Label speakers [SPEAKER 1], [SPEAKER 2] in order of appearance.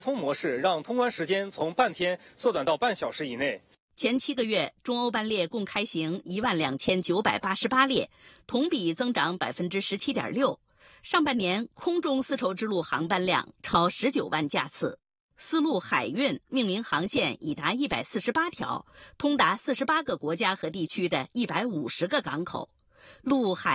[SPEAKER 1] 通模式让通关时间从半天缩短到半小时以内。
[SPEAKER 2] 前7个月，中欧班列共开行12988列，同比增长17.6%。上半年空中丝绸之路航班量超19万架次，丝路海运命名航线已达148条，通达48个国家和地区的150个港口，陆海